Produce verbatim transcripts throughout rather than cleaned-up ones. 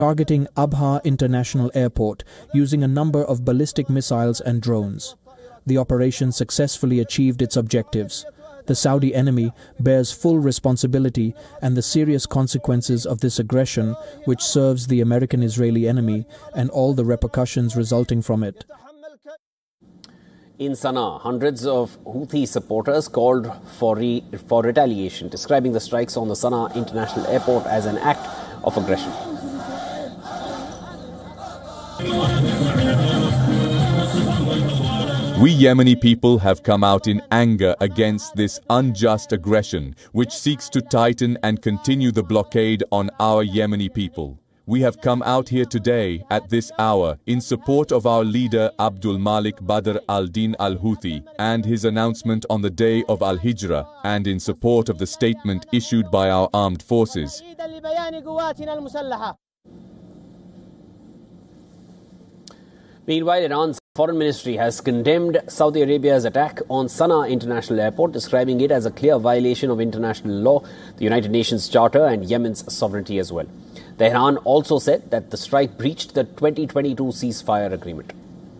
targeting Abha International Airport using a number of ballistic missiles and drones. The operation successfully achieved its objectives. The Saudi enemy bears full responsibility and the serious consequences of this aggression, which serves the American-Israeli enemy, and all the repercussions resulting from it. In Sana'a, hundreds of Houthi supporters called for, re- for retaliation, describing the strikes on the Sana'a International Airport as an act of aggression. We Yemeni people have come out in anger against this unjust aggression, which seeks to tighten and continue the blockade on our Yemeni people. We have come out here today, at this hour, in support of our leader Abdul Malik Badr al-Din al-Houthi and his announcement on the day of Al-Hijrah, and in support of the statement issued by our armed forces. Meanwhile, Iran's foreign ministry has condemned Saudi Arabia's attack on Sana'a International Airport, describing it as a clear violation of international law, the United Nations Charter and Yemen's sovereignty as well. Tehran also said that the strike breached the twenty twenty-two ceasefire agreement.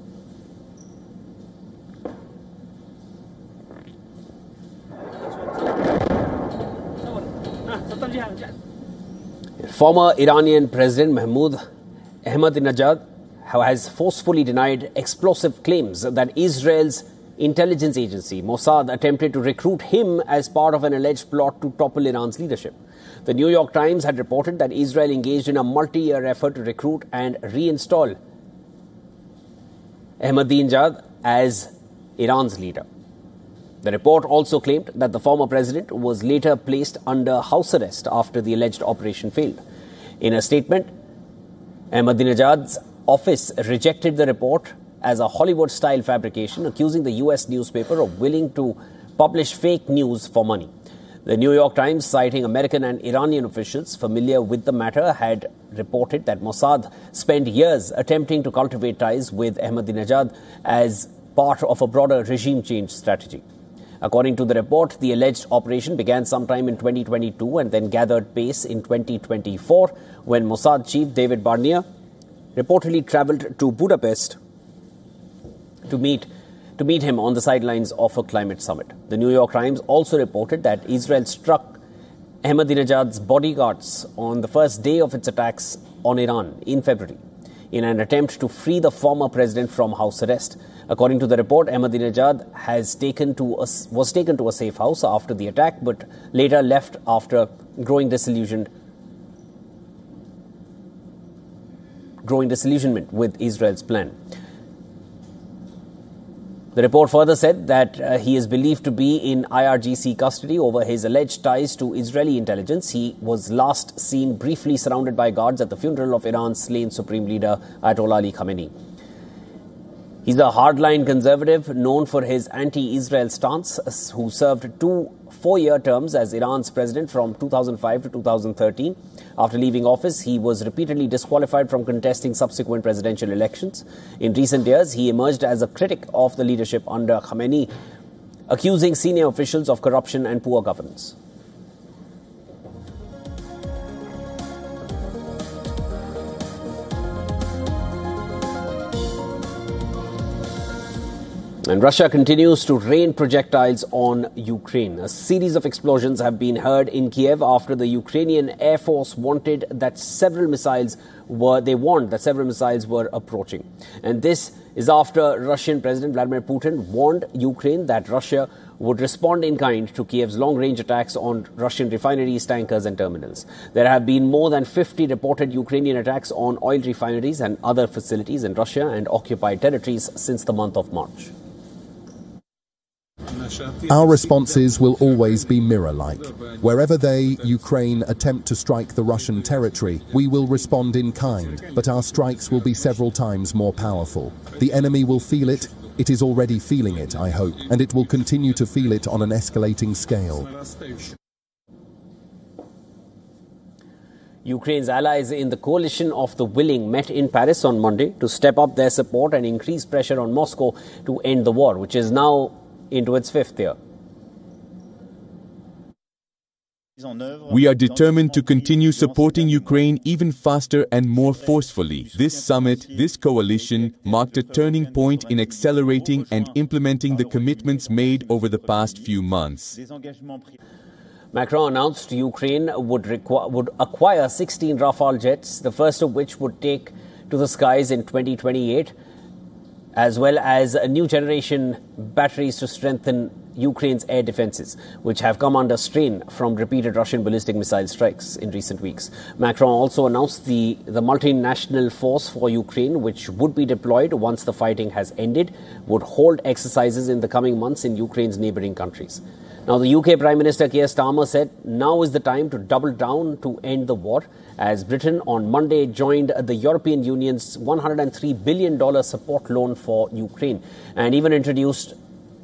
Former Iranian President Mahmoud Ahmadinejad has forcefully denied explosive claims that Israel's intelligence agency, Mossad, attempted to recruit him as part of an alleged plot to topple Iran's leadership. The New York Times had reported that Israel engaged in a multi-year effort to recruit and reinstall Ahmadinejad as Iran's leader. The report also claimed that the former president was later placed under house arrest after the alleged operation failed. In a statement, Ahmadinejad's office rejected the report as a Hollywood-style fabrication, accusing the U S newspaper of willing to publish fake news for money. The New York Times, citing American and Iranian officials familiar with the matter, had reported that Mossad spent years attempting to cultivate ties with Ahmadinejad as part of a broader regime change strategy. According to the report, the alleged operation began sometime in twenty twenty-two and then gathered pace in twenty twenty-four when Mossad chief David Barnea reportedly travelled to Budapest to meet to meet him on the sidelines of a climate summit. The New York Times also reported that Israel struck Ahmadinejad's bodyguards on the first day of its attacks on Iran in February in an attempt to free the former president from house arrest. According to the report, Ahmadinejad has taken to a, was taken to a safe house after the attack, but later left after growing disillusioned growing disillusionment with Israel's plan. The report further said that uh, he is believed to be in I R G C custody over his alleged ties to Israeli intelligence. He was last seen briefly surrounded by guards at the funeral of Iran's slain Supreme Leader Ayatollah Ali Khamenei. He's a hardline conservative known for his anti-Israel stance, who served two four-year terms as Iran's president from two thousand five to two thousand thirteen. After leaving office, he was repeatedly disqualified from contesting subsequent presidential elections. In recent years, he emerged as a critic of the leadership under Khamenei, accusing senior officials of corruption and poor governance. And Russia continues to rain projectiles on Ukraine. A series of explosions have been heard in Kiev after the Ukrainian Air Force wanted that several missiles were, they warned that several missiles were approaching. And this is after Russian President Vladimir Putin warned Ukraine that Russia would respond in kind to Kiev's long-range attacks on Russian refineries, tankers and terminals. There have been more than fifty reported Ukrainian attacks on oil refineries and other facilities in Russia and occupied territories since the month of March. Our responses will always be mirror-like. Wherever they, Ukraine, attempt to strike the Russian territory, we will respond in kind, but our strikes will be several times more powerful. The enemy will feel it. It is already feeling it, I hope, and it will continue to feel it on an escalating scale. Ukraine's allies in the coalition of the willing met in Paris on Monday to step up their support and increase pressure on Moscow to end the war, which is now into its fifth year. We are determined to continue supporting Ukraine even faster and more forcefully. This summit, this coalition, marked a turning point in accelerating and implementing the commitments made over the past few months. Macron announced Ukraine would, requ- would acquire sixteen Rafale jets, the first of which would take to the skies in twenty twenty-eight, as well as a new generation batteries to strengthen Ukraine's air defenses, which have come under strain from repeated Russian ballistic missile strikes in recent weeks. Macron also announced the, the multinational force for Ukraine, which would be deployed once the fighting has ended, would hold exercises in the coming months in Ukraine's neighbouring countries. Now, the U K Prime Minister Keir Starmer said now is the time to double down to end the war, as Britain on Monday joined the European Union's one hundred three billion dollars support loan for Ukraine and even introduced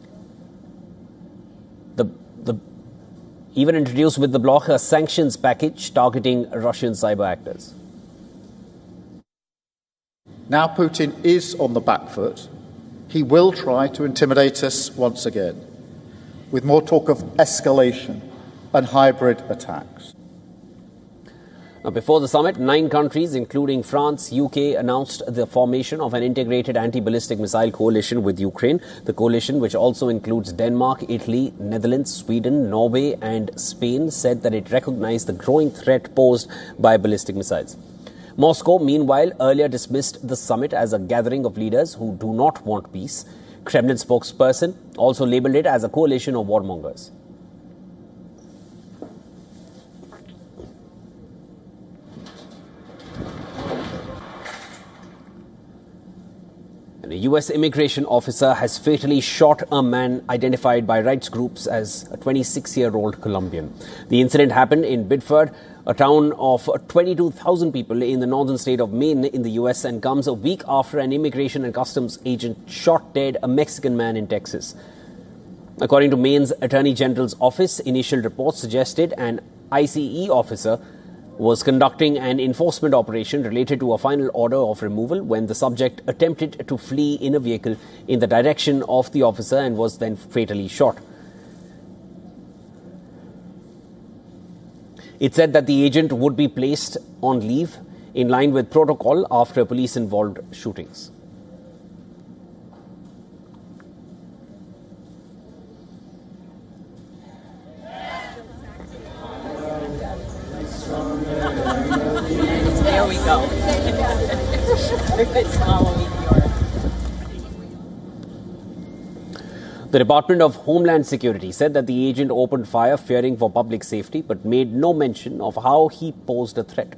the, the even introduced with the bloc a sanctions package targeting Russian cyber actors. Now Putin is on the back foot. He will try to intimidate us once again, with more talk of escalation and hybrid attacks. Now, before the summit, nine countries, including France, U K, announced the formation of an integrated anti-ballistic missile coalition with Ukraine. The coalition, which also includes Denmark, Italy, Netherlands, Sweden, Norway and Spain, said that it recognized the growing threat posed by ballistic missiles. Moscow, meanwhile, earlier dismissed the summit as a gathering of leaders who do not want peace. Kremlin spokesperson also labelled it as a coalition of warmongers. And a U S immigration officer has fatally shot a man identified by rights groups as a twenty-six-year-old Colombian. The incident happened in Biddeford, a town of twenty-two thousand people in the northern state of Maine in the U S, and comes a week after an immigration and customs agent shot dead a Mexican man in Texas. According to Maine's Attorney General's office, initial reports suggested an I C E officer was conducting an enforcement operation related to a final order of removal when the subject attempted to flee in a vehicle in the direction of the officer and was then fatally shot. It said that the agent would be placed on leave in line with protocol after police-involved shootings. There we go. It's following your... The Department of Homeland Security said that the agent opened fire fearing for public safety, but made no mention of how he posed a threat.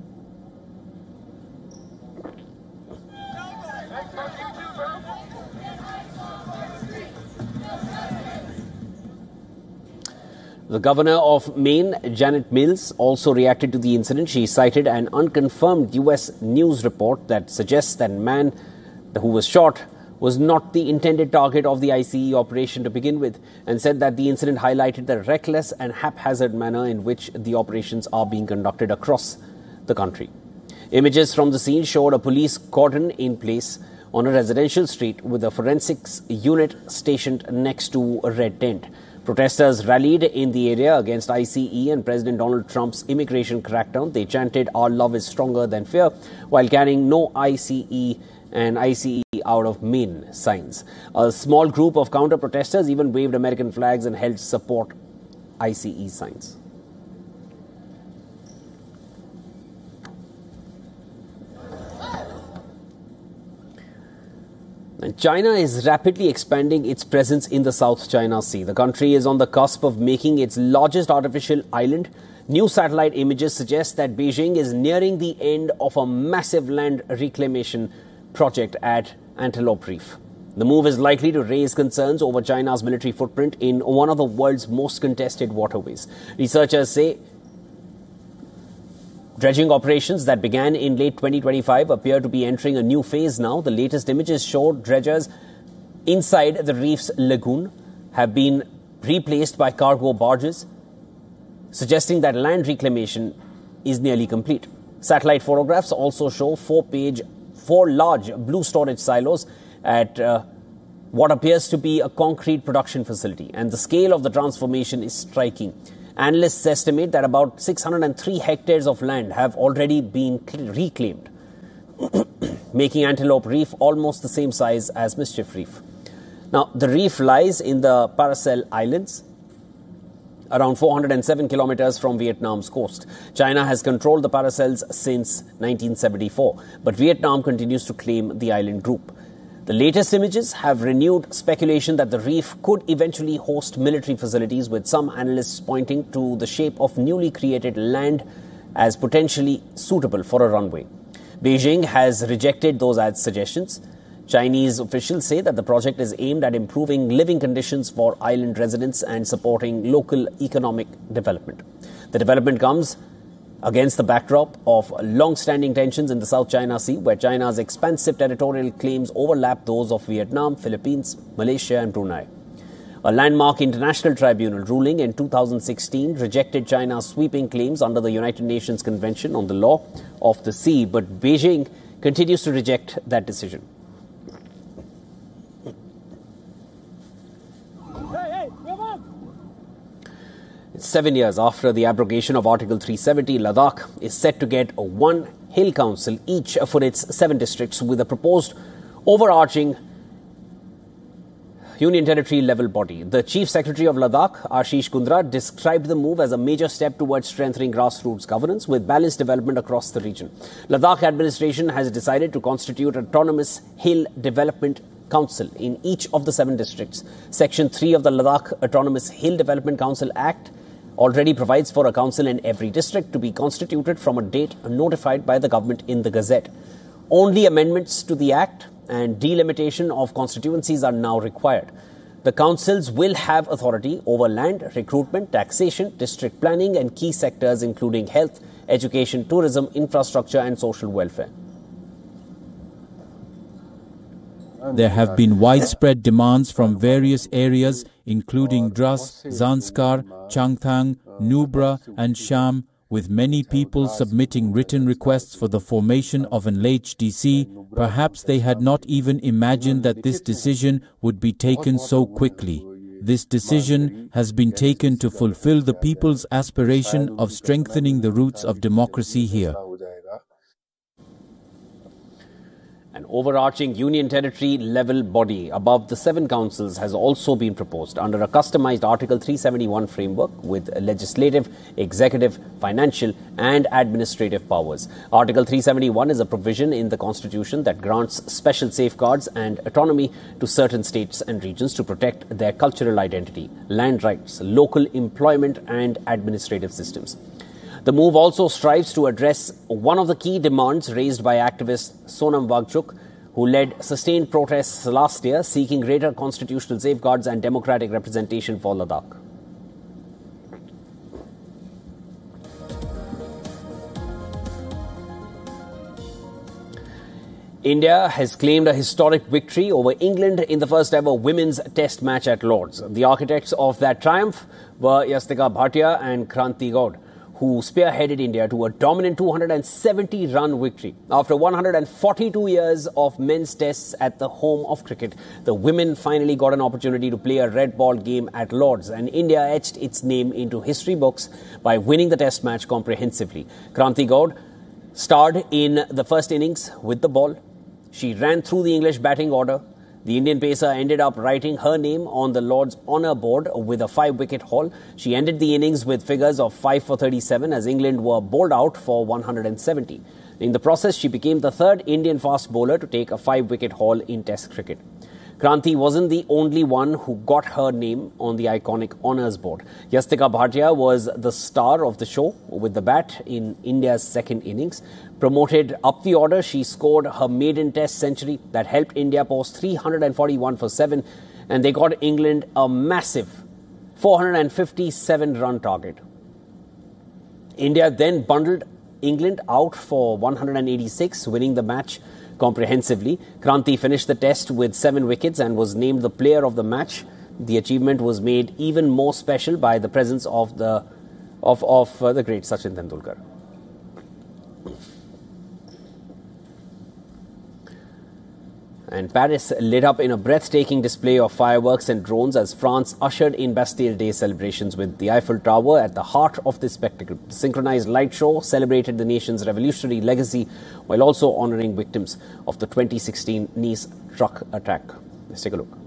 The governor of Maine, Janet Mills, also reacted to the incident. She cited an unconfirmed U S news report that suggests that man who was shot was not the intended target of the I C E operation to begin with, and said that the incident highlighted the reckless and haphazard manner in which the operations are being conducted across the country. Images from the scene showed a police cordon in place on a residential street with a forensics unit stationed next to a red tent. Protesters rallied in the area against I C E and President Donald Trump's immigration crackdown. They chanted, "Our love is stronger than fear," while carrying "No I C E" and "I C E out of Maine" signs. A small group of counter-protesters even waved American flags and held support I C E signs. And China is rapidly expanding its presence in the South China Sea. The country is on the cusp of making its largest artificial island. New satellite images suggest that Beijing is nearing the end of a massive land reclamation project at Antelope Reef. The move is likely to raise concerns over China's military footprint in one of the world's most contested waterways. Researchers say dredging operations that began in late twenty twenty-five appear to be entering a new phase now. The latest images show dredgers inside the reef's lagoon have been replaced by cargo barges, suggesting that land reclamation is nearly complete. Satellite photographs also show four-page, four large blue storage silos at uh, what appears to be a concrete production facility, and the scale of the transformation is striking. Analysts estimate that about six hundred three hectares of land have already been reclaimed, making Antelope Reef almost the same size as Mischief Reef. Now, the reef lies in the Paracel Islands, around four hundred seven kilometers from Vietnam's coast. China has controlled the Paracels since nineteen seventy-four, but Vietnam continues to claim the island group. The latest images have renewed speculation that the reef could eventually host military facilities, with some analysts pointing to the shape of newly created land as potentially suitable for a runway. Beijing has rejected those suggestions. Chinese officials say that the project is aimed at improving living conditions for island residents and supporting local economic development. The development comes against the backdrop of long-standing tensions in the South China Sea, where China's expansive territorial claims overlap those of Vietnam, Philippines, Malaysia and Brunei. A landmark international tribunal ruling in two thousand sixteen rejected China's sweeping claims under the United Nations Convention on the Law of the Sea, but Beijing continues to reject that decision. Seven years after the abrogation of Article three seventy, Ladakh is set to get one hill council each for its seven districts, with a proposed overarching Union Territory level body. The Chief Secretary of Ladakh, Ashish Kundra, described the move as a major step towards strengthening grassroots governance with balanced development across the region. Ladakh administration has decided to constitute an autonomous hill development council in each of the seven districts. Section three of the Ladakh Autonomous Hill Development Council Act already provides for a council in every district to be constituted from a date notified by the government in the Gazette. Only amendments to the Act and delimitation of constituencies are now required. The councils will have authority over land, recruitment, taxation, district planning and key sectors including health, education, tourism, infrastructure and social welfare. There have been widespread demands from various areas including Dras, Zanskar, Changthang, Nubra and Sham, with many people submitting written requests for the formation of an L H D C. Perhaps they had not even imagined that this decision would be taken so quickly. This decision has been taken to fulfill the people's aspiration of strengthening the roots of democracy here. An overarching Union Territory level body above the seven councils has also been proposed under a customized Article three seventy-one framework with legislative, executive, financial and administrative powers. Article three seventy-one is a provision in the Constitution that grants special safeguards and autonomy to certain states and regions to protect their cultural identity, land rights, local employment and administrative systems. The move also strives to address one of the key demands raised by activist Sonam Wangchuk, who led sustained protests last year seeking greater constitutional safeguards and democratic representation for Ladakh. India has claimed a historic victory over England in the first ever women's test match at Lord's. The architects of that triumph were Yastika Bhatia and Kranti Gaud, who spearheaded India to a dominant two hundred seventy run victory. After one hundred forty-two years of men's tests at the home of cricket, the women finally got an opportunity to play a red ball game at Lord's, and India etched its name into history books by winning the test match comprehensively. Kranti Gaud starred in the first innings with the ball. She ran through the English batting order. The Indian pacer ended up writing her name on the Lord's honour board with a five-wicket haul. She ended the innings with figures of five for thirty-seven as England were bowled out for one hundred seventy. In the process, she became the third Indian fast bowler to take a five-wicket haul in Test cricket. Kranti wasn't the only one who got her name on the iconic honours board. Yastika Bhatia was the star of the show with the bat in India's second innings. Promoted up the order, she scored her maiden Test century that helped India post three hundred forty-one for seven, and they got England a massive four hundred fifty-seven run target. India then bundled England out for one hundred eighty-six, winning the match comprehensively. Kranti finished the test with seven wickets and was named the player of the match. The achievement was made even more special by the presence of the of, of uh, the great Sachin Tendulkar. And Paris lit up in a breathtaking display of fireworks and drones as France ushered in Bastille Day celebrations with the Eiffel Tower at the heart of this spectacle. The synchronized light show celebrated the nation's revolutionary legacy while also honoring victims of the twenty sixteen Nice truck attack. Let's take a look.